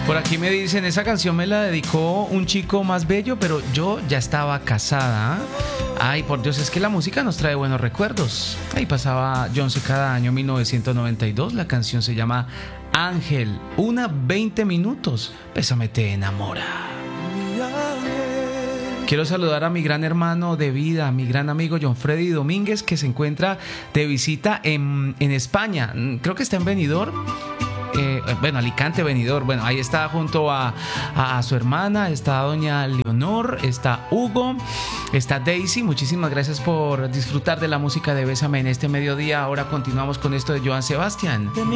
Por aquí me dicen, esa canción me la dedicó un chico más bello, pero yo ya estaba casada. Ay, por Dios, es que la música nos trae buenos recuerdos. Ahí pasaba John C. cada año 1992. La canción se llama Ángel. 1:20 minutos. Bésame te enamora. Quiero saludar a mi gran hermano de vida, mi gran amigo John Freddy Domínguez, que se encuentra de visita en España. Creo que está en Benidorm. Alicante, Benidorm. Bueno, ahí está junto a su hermana, está doña Leonor, está Hugo, está Daisy. Muchísimas gracias por disfrutar de la música de Bésame en este mediodía. Ahora continuamos con esto de Joan Sebastián.